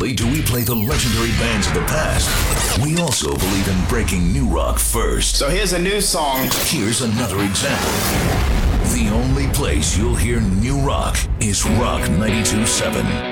Do we play the legendary bands of the past? We also believe in breaking new rock first. So here's a new song. Here's another example. The only place you'll hear new rock is Rock 92.7.